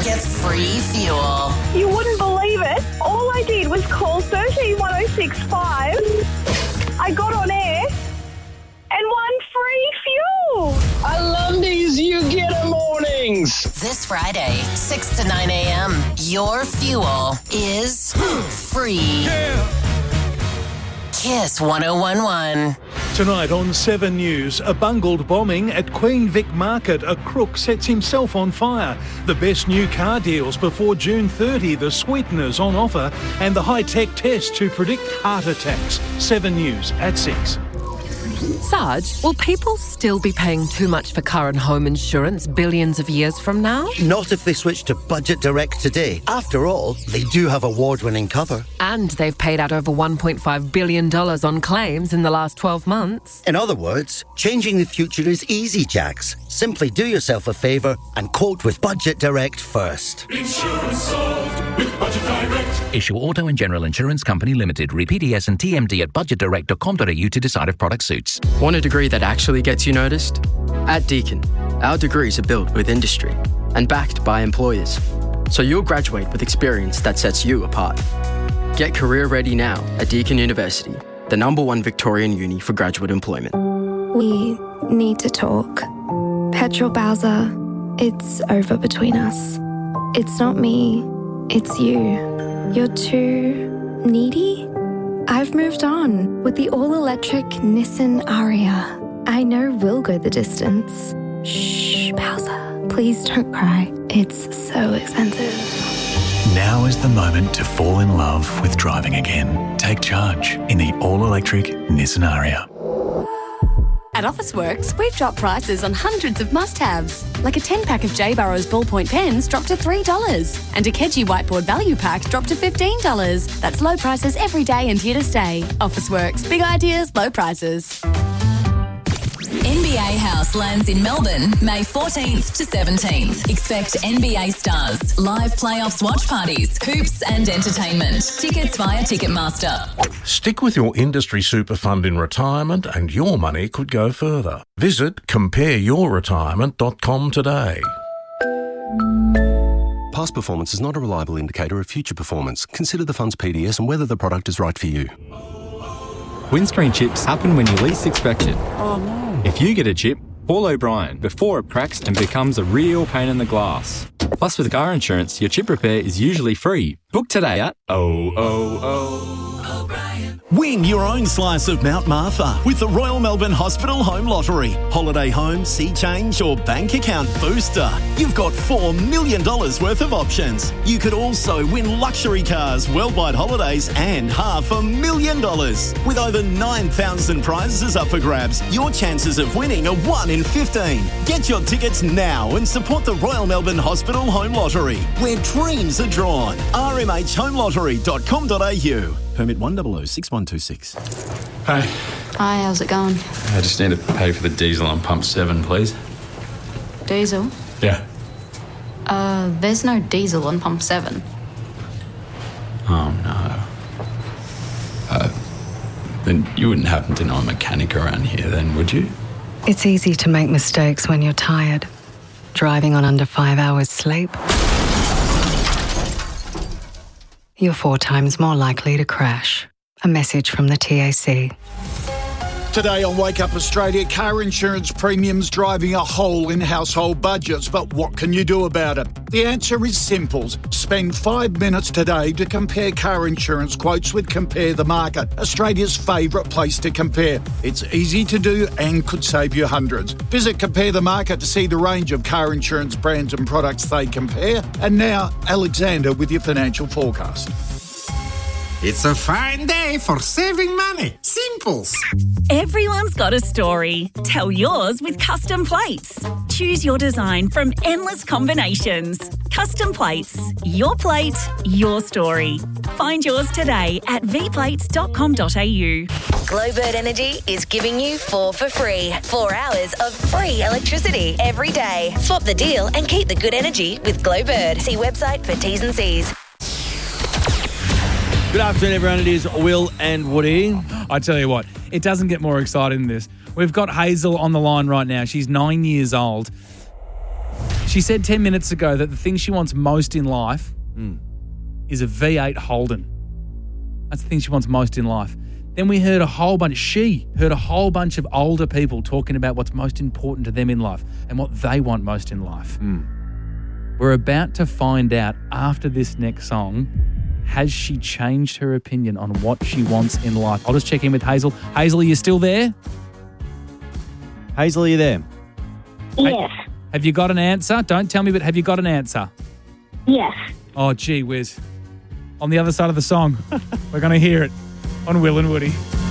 gets free fuel. You wouldn't believe it. All I did was call 131065. I got on air and won free fuel. I love these You Get 'em mornings. This Friday, 6 to 9 a.m., your fuel is free. Yeah. Kiss 1011. Tonight on 7 News, a bungled bombing at Queen Vic Market. A crook sets himself on fire. The best new car deals before June 30, the sweeteners on offer, and the high-tech test to predict heart attacks. 7 News at 6. Sarge, will people still be paying too much for car and home insurance billions of years from now? Not if they switch to Budget Direct today. After all, they do have award-winning cover. And they've paid out over $1.5 billion on claims in the last 12 months. In other words, changing the future is easy, Jax. Simply do yourself a favour and quote with Budget Direct first. Insurance solved with Budget Direct. Issue Auto and General Insurance Company Limited. Read PDS and TMD at budgetdirect.com.au to decide if product suits. Want a degree that actually gets you noticed? At Deakin, our degrees are built with industry and backed by employers. So you'll graduate with experience that sets you apart. Get career ready now at Deakin University, the #1 Victorian uni for graduate employment. We need to talk. Petrol Bowser, it's over between us. It's not me, it's you. You're too needy? I've moved on with the all-electric Nissan Ariya. I know we'll go the distance. Shh, Bowser. Please don't cry. It's so expensive. Now is the moment to fall in love with driving again. Take charge in the all-electric Nissan Ariya. At Officeworks, we've dropped prices on hundreds of must-haves, like a 10-pack of J. Burrows ballpoint pens dropped to $3, and a Keji whiteboard value pack dropped to $15. That's low prices every day and here to stay. Officeworks, big ideas, low prices. NBA House lands in Melbourne, May 14th to 17th. Expect NBA stars, live playoffs watch parties, hoops and entertainment. Tickets via Ticketmaster. Stick with your industry super fund in retirement and your money could go further. Visit compareyourretirement.com today. Past performance is not a reliable indicator of future performance. Consider the fund's PDS and whether the product is right for you. Windscreen chips happen when you least expect it. Oh no. If you get a chip, call O'Brien before it cracks and becomes a real pain in the glass. Plus, with car insurance, your chip repair is usually free. Book today at O'Brien. Win your own slice of Mount Martha with the Royal Melbourne Hospital Home Lottery. Holiday home, sea change or bank account booster. You've got $4 million worth of options. You could also win luxury cars, Worldwide Holidays and $500,000. With over 9,000 prizes up for grabs, your chances of winning are 1 in 15. Get your tickets now and support the Royal Melbourne Hospital Home Lottery, where dreams are drawn. rmhhomelottery.com.au. Permit 1006126. Hey. Hi, how's it going? I just need to pay for the diesel on pump 7, please. Diesel? Yeah. There's no diesel on pump 7. Oh, no. Then you wouldn't happen to know a mechanic around here then, would you? It's easy to make mistakes when you're tired. Driving on under 5 hours sleep. You're 4 times more likely to crash. A message from the TAC. Today on Wake Up Australia, car insurance premiums driving a hole in household budgets. But what can you do about it? The answer is simple. Spend 5 minutes today to compare car insurance quotes with Compare the Market, Australia's favourite place to compare. It's easy to do and could save you hundreds. Visit Compare the Market to see the range of car insurance brands and products they compare. And now, Alexander with your financial forecast. It's a fine day for saving money. Simples. Everyone's got a story. Tell yours with Custom Plates. Choose your design from endless combinations. Custom Plates. Your plate, your story. Find yours today at vplates.com.au. Glowbird Energy is giving you 4 for free. 4 hours of free electricity every day. Swap the deal and keep the good energy with Glowbird. See website for T's and C's. Good afternoon, everyone. It is Will and Woody. I tell you what, it doesn't get more exciting than this. We've got Hazel on the line right now. She's 9 years old. She said 10 minutes ago that the thing she wants most in life is a V8 Holden. That's the thing she wants most in life. Then we heard a whole bunch of older people talking about what's most important to them in life and what they want most in life. We're about to find out after this next song, has she changed her opinion on what she wants in life? I'll just check in with Hazel. Hazel, are you still there? Hazel, are you there? Yes. Have you got an answer? Don't tell me, but have you got an answer? Yes. Oh, gee whiz. On the other side of the song, we're going to hear it on Will and Woody.